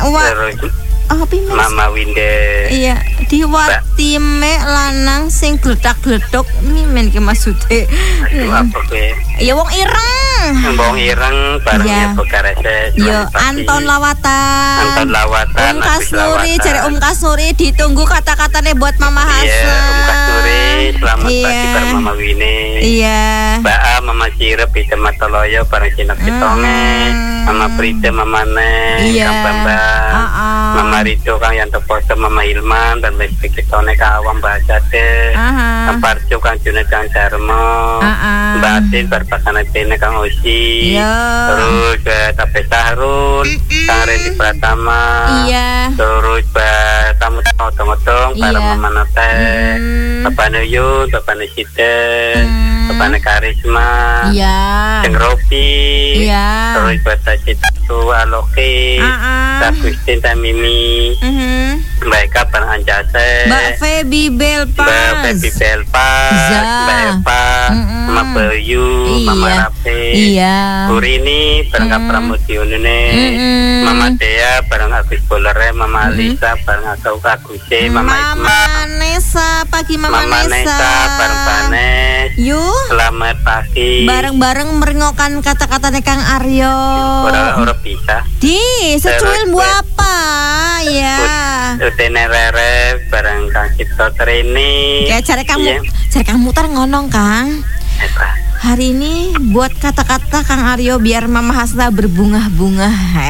Terus Mama Winde. Iya, diwatime lanang sing gledak-gledok mimen ki maksude. Aduh apa kowe? Ya wong ireng. Wong ireng barengnya Bukarese. Yo Anton Lawatan. Anton Lawatan. Kasnuri, jare Kasnuri ditunggu kata-katanya buat Mama Hasna. Iya, Kasnuri, selamat pagi bar Mama Wine. Iya. Mbak A, Mama Cirep, Ida Matoloyo, bareng Cinok Citonge. Mama Prita, Mama Ne, Kang Bambang, Mama Rido, Kang Yanto Poso, Mama Hilman, dan Lesti Kitone, Kang Awam, Mbak Jade, Kang Parjo, Kang Junet, Kang Jarmo, Mbak Atin, Barbasana Tene, Kang Osi, terus Tape Sahrul, Kang Rendi Pratama, terus tamu-tamu otong-otong, para Mama Note, Bapak Nuyun, Bapak Nesite, Bapak Karisma, Ceng Ropi, terus Bapak Citaku, Aloki, Agustin, Mimi, Mbak Eka, Bang Anjase, Mbak Feby Belpas, Mbak Eva, Mama Bayu, Mama Rafi, Urini, Barang Pramudio Nune, Mama Dea, Barang Agus Bolere, Mama Alisa, Barang Akau Kaguse, Mama Nesa, pagi Mama Nesa, Barang Panes, selamat pagi. Bareng-bareng merengokan kata-katanya Kang Aryo. Orang bisa. Secuil bu apa? Ya. Utene Rere, bareng Kang Cipto Trini. Ya, cari kamu mutar ngonong Kang. Hari ini buat kata-kata Kang Aryo biar Mama Hasna berbunga-bunga.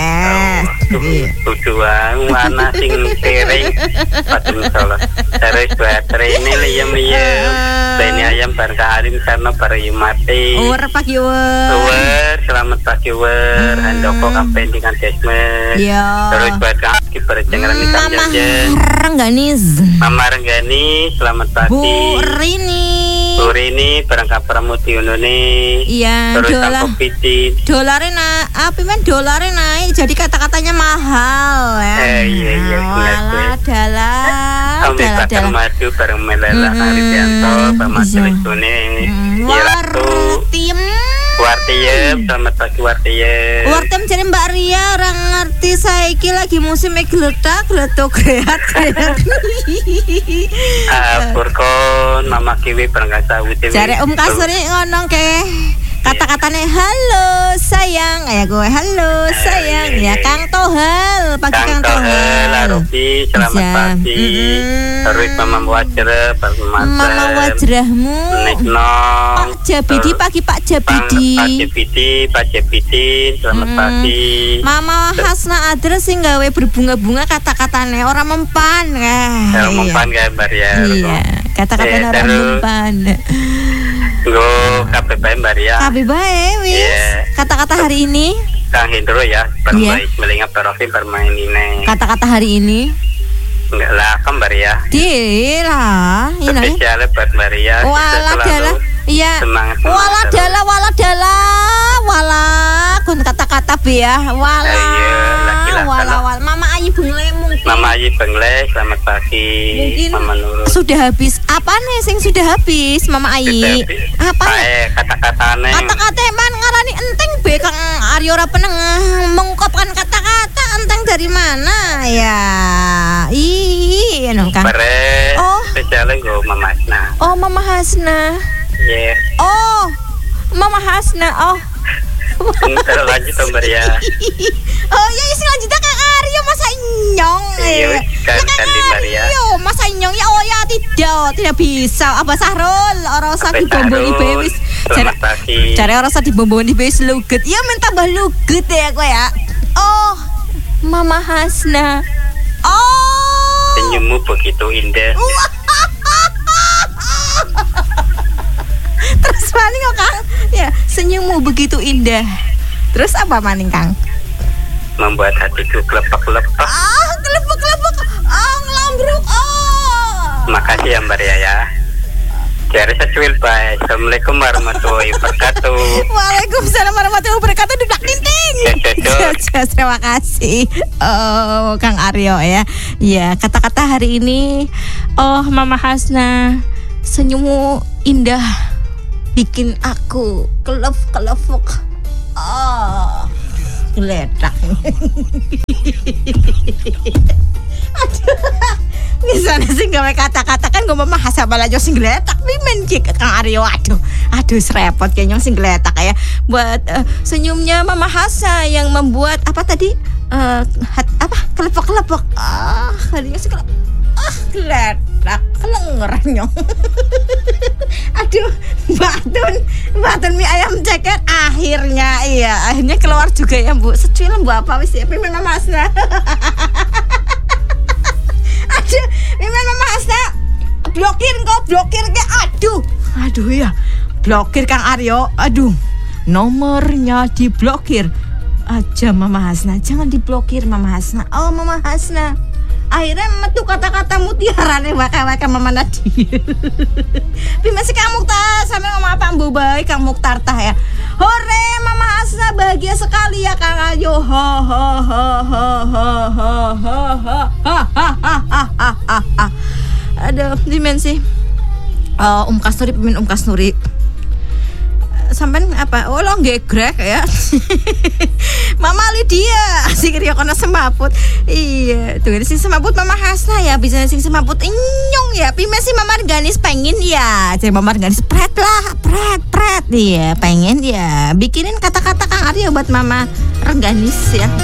Tujuan mana sing sering patung salah. Terus buat Trini liyem. Beni ayam bareng Karin karena bareng Yumati. Pagi wer. Selamat pagi wer. Handoko kampen dengan Desmet. Terus buat kaki berjengaran di Kanjeng. Mama Renggani, selamat pagi. Bu Rini barang Pramudio Nune. Terus dolarnya naik jadi kata-katanya mahal ya. Iya. Dalah. Maju bareng Melela Aridianto, Pak Majelis Tune. Wartiem, selamat pagi Wartiem. Wartiem jadi Mbak Ria orang ngerti saiki lagi musim geledak-gledok kreat. Purkon, Mama Kiwi Perangkasa Uti. Jare Kasuri ngonong ke kata-katanya halo sayang, gue halo sayang ya Kang Tohel, pagi Kang Tohel. Larofi, selamat pagi. Terus Mama Wajrah, Mama Wajrahmu. Neknong. Pak Jabidi, pagi Pak Jabidi. Pak Jabidi, selamat pagi. Mama Hasna Adra sing gawe berbunga-bunga kata-katanya orang mempan. Orang mempan gambar ya. Iya, kata-katanya orang mempan. KPP Mbak Ria. KPP wis. Kata-kata hari ini Kang Hendro ya, bermain melingap Perofin bermain ini. Kata-kata hari ini enggak lah kan Mbak Ria. Lah, ini spesialnya buat Mbak Ria. Waladala. Iya. Waladala. Kun kata-kata be ya. Wala. Mama Ayi Benglemu. Mama Ayi Bengle, selamat pagi. Mama Nurul. Sudah habis. Apa nih sing sudah habis Mama Ayi? Apa? Kata-katane. Kata-kata man ngarani enteng be Kang Aryo ora peneng mengungkapkan kata-kata enteng dari mana ya? Kang. Spesialnya go Mama Hasna. Mama Hasna. Iya. Mama Hasna. Terus lanjut Mbak Ria. Selanjutnya Kang Aryo masa inyong. Iya, kan di Mbak Ria. Masa inyong ya tidak bisa. Abah Sahrul ora usah dibomboni bewis. Selamat pagi. Cari ora usah dibomboni bewis luget. Ya men tambah luget ya kowe ya. Mama Hasna. Senyummu begitu indah. Terus maning kok Kang? Ya, senyummu begitu indah. Terus apa maning Kang? Membuat hatiku kelepek-kelepek. Kelepek-kelepek. Ngelambruk. Makasih ya Mbak Ria ya. Jari secuil baik. Assalamualaikum warahmatullahi wabarakatuh. Waalaikumsalam warahmatullahi wabarakatuh. Dudak tinting. Terima kasih. Kang Aryo ya. Ya, kata-kata hari ini Mama Hasna, senyummu indah bikin aku kelep-kelepuk. Geledak. gawe kata-kata kan gue Mama Hasna balajo sing gletak pimen ki Kang Aryo. Aduh serepot kayaknya sing gletak ya. Buat senyumnya Mama Hasna yang membuat apa tadi? Kelepok-kelepok. Kalinya sih gletak kelengeran. Aduh, batun mie ayam ceker akhirnya keluar juga ya Bu. Secuil Bu apa wis ya pimen Mama Hasna. Aduh, pimen Mama Hasna blokir ke aduh ya. Blokir Kang Aryo. Aduh. Nomornya diblokir. Aja Mama Hasna, jangan diblokir Mama Hasna. Oh Mama Hasna. Akhirnya metu kata-kata mutiarane waka-waka Mama Nadia. Tapi masih Kang Mukhtar sampai ngomong apa Mbak Baik Kang Mukhtar tah ya. Hore Mama Hasna bahagia sekali ya Kang Ayo. Ada dimensi. Kasnuri. Sampai apa? Oh lo gegrek ya. Mama Lydia sing riyo kono semaput. Iya, tuh sing semaput Mama Hasna ya, bisa sing semaput nyong ya. Pime sih Mama Ganis pengen ya. Jadi Mama Ganis pret iya, pengen ya. Bikinin kata-kata Kang Aryo buat Mama Reganis ya.